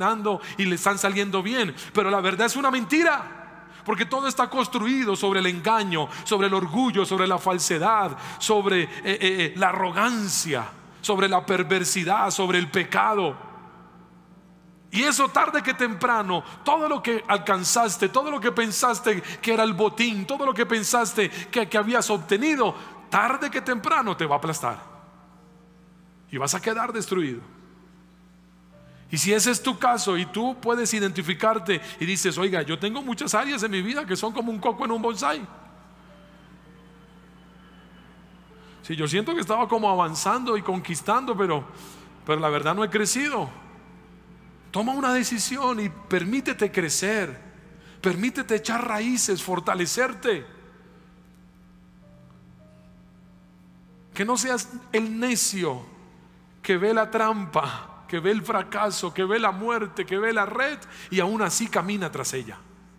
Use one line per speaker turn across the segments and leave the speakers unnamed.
prosperando y le están saliendo bien, pero la verdad es una mentira. Porque todo está construido sobre el engaño, sobre el orgullo, sobre la falsedad, sobre la arrogancia, sobre la perversidad, sobre el pecado. Y eso tarde que temprano, todo lo que alcanzaste, todo lo que pensaste que era el botín, todo lo que pensaste que habías obtenido, tarde que temprano te va a aplastar y vas a quedar destruido. Y si ese es tu caso y tú puedes identificarte y dices: oiga, yo tengo muchas áreas en mi vida que son como un coco en un bonsái. Si yo siento que estaba como avanzando y conquistando, pero la verdad no he crecido. Toma una decisión y permítete crecer, permítete echar raíces, fortalecerte. Que no seas el necio que ve la trampa, que ve el fracaso, que ve la muerte, que ve la red y aún así camina tras ella.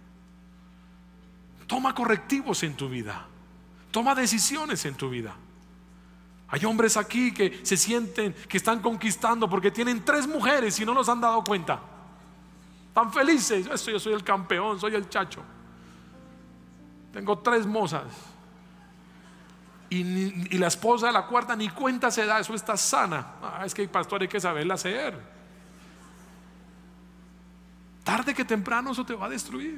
Toma correctivos en tu vida, toma decisiones en tu vida. Hay hombres aquí que se sienten que están conquistando porque tienen 3 mujeres y no nos han dado cuenta. Están felices: yo soy el campeón, soy el chacho, tengo 3 mozas. Y la esposa de la cuarta ni cuenta se da, eso está sana. Es que, pastor, hay que saberla hacer. Tarde que temprano eso te va a destruir.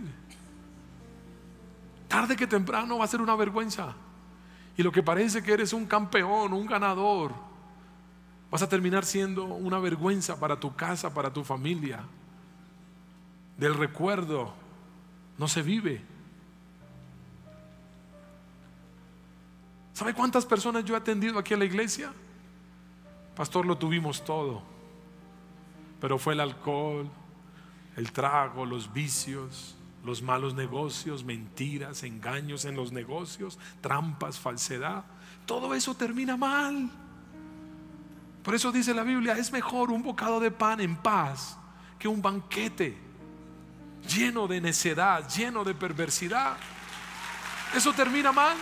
Tarde que temprano va a ser una vergüenza. Y lo que parece que eres un campeón, un ganador, vas a terminar siendo una vergüenza para tu casa, para tu familia. Del recuerdo no se vive. ¿Sabe cuántas personas yo he atendido aquí en la iglesia? Pastor, lo tuvimos todo, pero fue el alcohol, el trago, los vicios, los malos negocios, mentiras, engaños en los negocios, trampas, falsedad. Todo eso termina mal. Por eso dice la Biblia: es mejor un bocado de pan en paz que un banquete lleno de necedad, lleno de perversidad. Eso termina mal.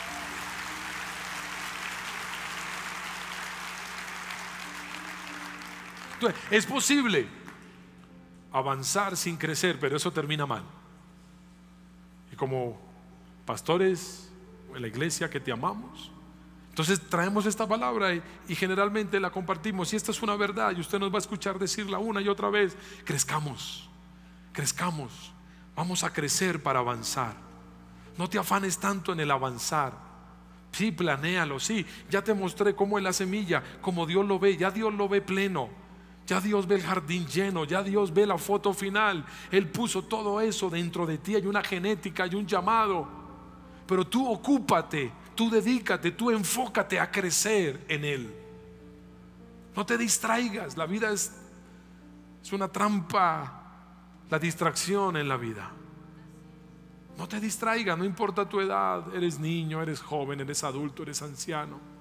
Entonces, es posible avanzar sin crecer, pero eso termina mal. Y como pastores en la iglesia que te amamos, entonces traemos esta palabra y generalmente la compartimos. Y esta es una verdad y usted nos va a escuchar decirla una y otra vez: crezcamos, crezcamos, vamos a crecer para avanzar. No te afanes tanto en el avanzar. Sí, planéalo, sí, ya te mostré cómo es la semilla, como Dios lo ve, ya Dios lo ve pleno. Ya Dios ve el jardín lleno, ya Dios ve la foto final. Él puso todo eso dentro de ti. Hay una genética, hay un llamado. Pero tú ocúpate, tú dedícate, tú enfócate a crecer en Él. No te distraigas. La vida es una trampa, la distracción en la vida. No te distraigas, no importa tu edad. Eres niño, eres joven, eres adulto, eres anciano.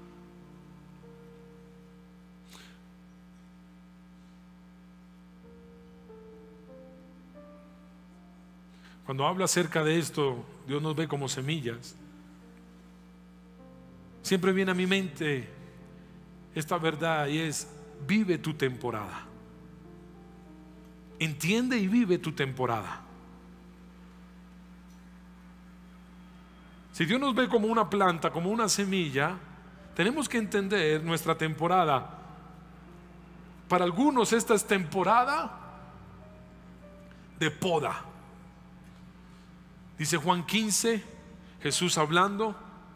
Cuando habla acerca de esto, Dios nos ve como semillas. Siempre viene a mi mente esta verdad y es: vive tu temporada. Entiende y vive tu temporada. Si Dios nos ve como una planta, como una semilla, tenemos que entender nuestra temporada. Para algunos esta es temporada de poda. Dice Juan 15, Jesús hablando.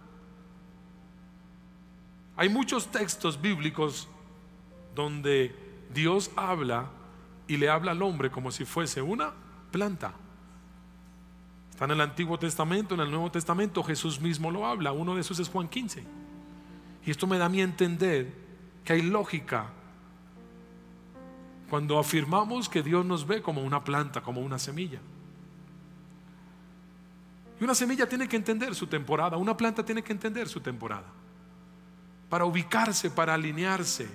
Hay muchos textos bíblicos donde Dios habla y le habla al hombre como si fuese una planta. Está en el Antiguo Testamento, en el Nuevo Testamento Jesús mismo lo habla. Uno de esos es Juan 15. Y esto me da a mí a entender que hay lógica cuando afirmamos que Dios nos ve como una planta, como una semilla. Y una semilla tiene que entender su temporada, una planta tiene que entender su temporada para ubicarse, para alinearse.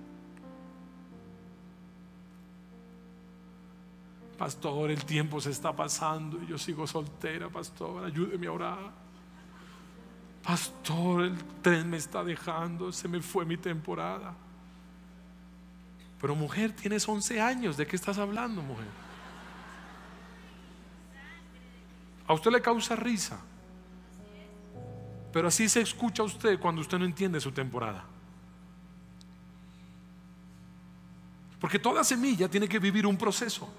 Pastor, el tiempo se está pasando y yo sigo soltera. Pastor, ayúdeme a orar. Pastor, el tren me está dejando, se me fue mi temporada. Pero mujer, tienes 11 años, ¿de qué estás hablando, mujer? A usted le causa risa, pero así se escucha a usted cuando usted no entiende su temporada. Porque toda semilla tiene que vivir un proceso.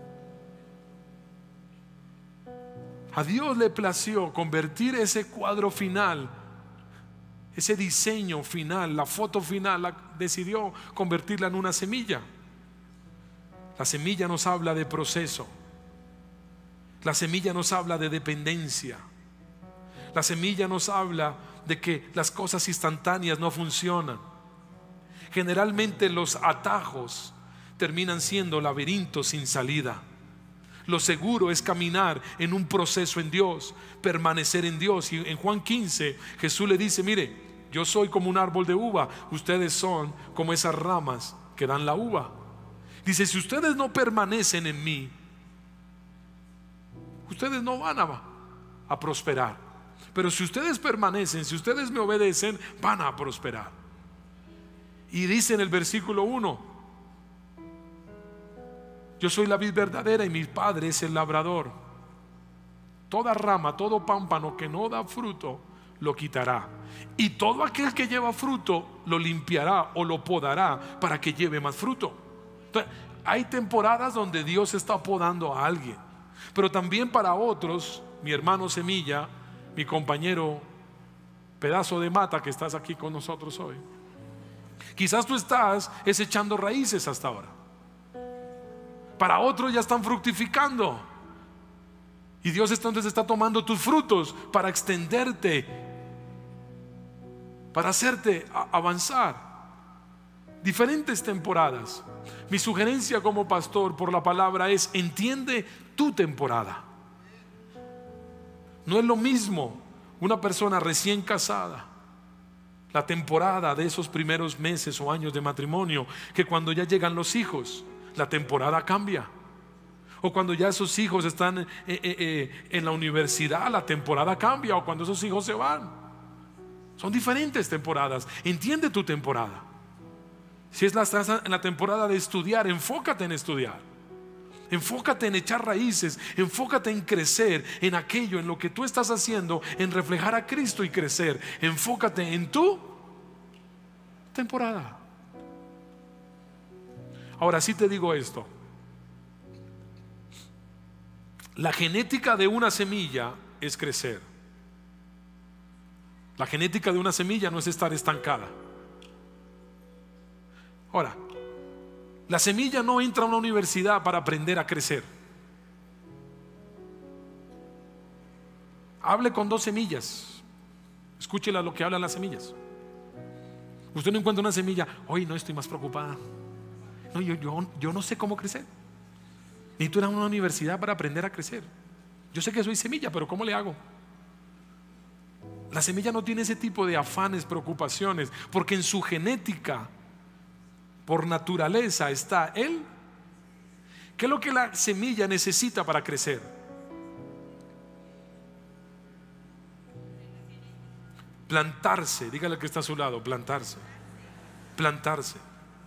A Dios le plació convertir ese cuadro final, ese diseño final, la foto final, decidió convertirla en una semilla. La semilla nos habla de proceso. La semilla nos habla de dependencia. La semilla nos habla de que las cosas instantáneas no funcionan. Generalmente los atajos terminan siendo laberintos sin salida. Lo seguro es caminar en un proceso en Dios, permanecer en Dios. Y en Juan 15 Jesús le dice: mire, yo soy como un árbol de uva, ustedes son como esas ramas que dan la uva. Dice: si ustedes no permanecen en mí, ustedes no van a prosperar. Pero si ustedes permanecen, si ustedes me obedecen, van a prosperar. Y dice en el versículo 1: yo soy la vid verdadera y mi Padre es el labrador. Toda rama, todo pámpano que no da fruto, lo quitará. Y todo aquel que lleva fruto, lo limpiará o lo podará para que lleve más fruto. Entonces, hay temporadas donde Dios está podando a alguien, pero también para otros, mi hermano semilla, mi compañero pedazo de mata que estás aquí con nosotros hoy, quizás tú estás echando raíces hasta ahora. Para otros ya están fructificando. Y Dios entonces está tomando tus frutos para extenderte, para hacerte avanzar. Diferentes temporadas. Mi sugerencia como pastor por la palabra es: entiende tu temporada. No es lo mismo una persona recién casada, la temporada de esos primeros meses o años de matrimonio, que cuando ya llegan los hijos. La temporada cambia. O cuando ya esos hijos están en la universidad, la temporada cambia. O cuando esos hijos se van. Son diferentes temporadas. Entiende tu temporada. Si estás en la temporada de estudiar, enfócate en estudiar. Enfócate en echar raíces. Enfócate en crecer en aquello, en lo que tú estás haciendo, en reflejar a Cristo y crecer. Enfócate en tu temporada. Ahora sí te digo esto: la genética de una semilla es crecer. La genética de una semilla no es estar estancada. Ahora, la semilla no entra a una universidad para aprender a crecer. Hable con 2 semillas. Escúchela lo que hablan las semillas. Usted no encuentra una semilla: hoy no, estoy más preocupada. No, yo no sé cómo crecer. Necesito ir a una universidad para aprender a crecer. Yo sé que soy semilla, pero ¿cómo le hago? La semilla no tiene ese tipo de afanes, preocupaciones, porque en su genética, por naturaleza, está él. ¿Qué es lo que la semilla necesita para crecer? Plantarse. Dígale al que está a su lado: plantarse. Plantarse.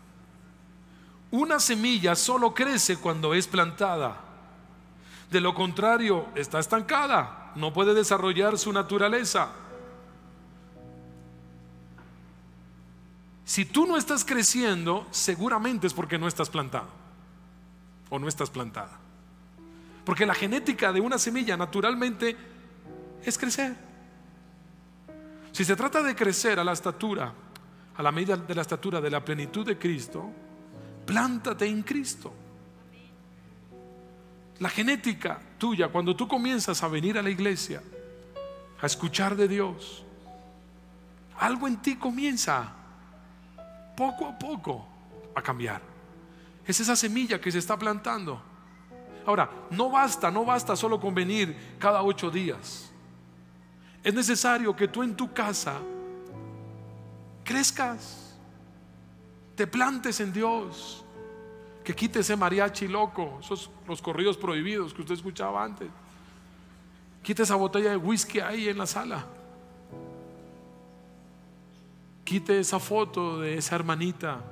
Una semilla solo crece cuando es plantada. De lo contrario, está estancada. No puede desarrollar su naturaleza. Si tú no estás creciendo, seguramente es porque no estás plantado o no estás plantada. Porque la genética de una semilla naturalmente es crecer. Si se trata de crecer a la estatura, a la medida de la estatura de la plenitud de Cristo, plántate en Cristo. La genética tuya, cuando tú comienzas a venir a la iglesia, a escuchar de Dios, algo en ti comienza poco a poco a cambiar. Es esa semilla que se está plantando. Ahora, no basta solo con venir cada 8 días. Es necesario que tú en tu casa crezcas, te plantes en Dios, que quite ese mariachi loco, esos los corridos prohibidos que usted escuchaba antes. Quite esa botella de whisky ahí en la sala. Quite esa foto de esa hermanita